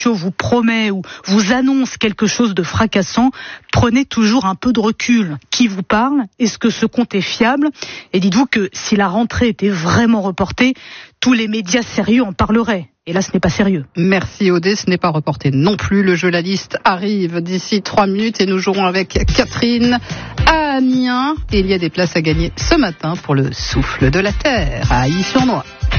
vous promet ou vous annonce quelque chose de fracassant, prenez toujours un peu de recul. Qui vous parle? Est-ce que ce compte est fiable? Et dites-vous que si la rentrée était vraiment reportée, tous les médias sérieux en parleraient. Et là, ce n'est pas sérieux. Merci Audé, ce n'est pas reporté non plus. Le jeu La Liste arrive d'ici 3 minutes et nous jouerons avec Catherine à Amiens. Et il y a des places à gagner ce matin pour le Souffle de la Terre à Ailly-sur-Noix.